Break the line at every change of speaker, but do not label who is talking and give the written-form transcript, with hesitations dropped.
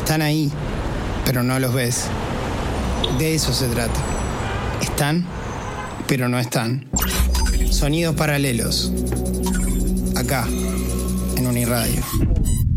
Están ahí, pero no los ves. De eso se trata. Están, pero no están. Sonidos paralelos. Acá, en Uniradio.